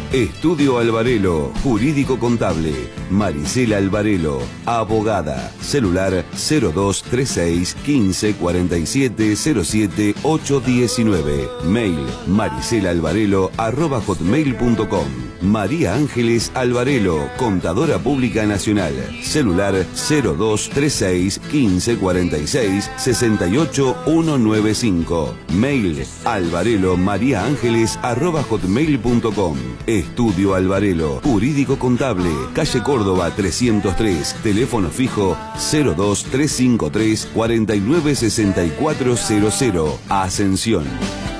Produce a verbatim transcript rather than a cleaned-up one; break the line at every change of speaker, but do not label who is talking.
Estudio Alvarelo, jurídico contable. Maricela Alvarelo, abogada. Celular cero dos treinta y seis, quince, cuarenta y siete, cero siete, ocho diecinueve. Mail maricelalvarelo arroba hotmail punto com. María Ángeles Alvarelo, contadora pública nacional. Celular cero dos treinta y seis, quince, cuarenta y seis, sesenta y ocho, ciento noventa y cinco. Mail alvarelo maría ángeles arroba hotmail punto com. Estudio Alvarelo, jurídico contable, calle Córdoba trescientos tres, teléfono fijo cero dos tres cinco tres, cuarenta y nueve sesenta y cuatro cero cero, Ascensión.